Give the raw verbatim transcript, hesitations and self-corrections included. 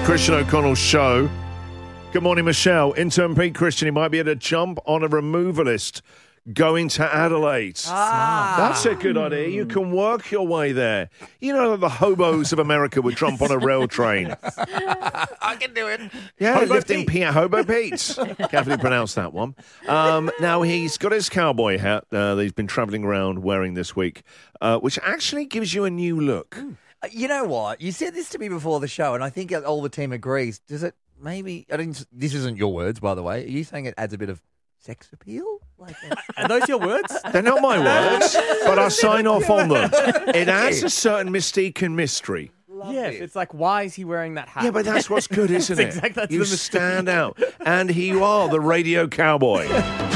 Christian O'Connell's show. Good morning, Michelle. Intern Pete Christian, he might be able to jump on a removalist going to Adelaide. Ah. That's a good idea. You can work your way there. You know, the hobos of America would jump on a rail train. I can do it. Yeah, Hobo lifting Pete. Pete. Hobo Pete. Carefully pronounce that one. Um, now, he's got his cowboy hat uh, that he's been travelling around wearing this week, uh, which actually gives you a new look. Uh, You know what? You said this to me before the show, and I think all the team agrees. Does it maybe... I didn't. This isn't your words, by the way. Are you saying it adds a bit of sex appeal? Like Are those your words? They're not my words, but I sign off on them. It adds a certain mystique and mystery. Yes, it's like, why is he wearing that hat? Yeah, but that's what's good, isn't That's it? exact- that's you the mystique. stand out. And here you are, the radio cowboy.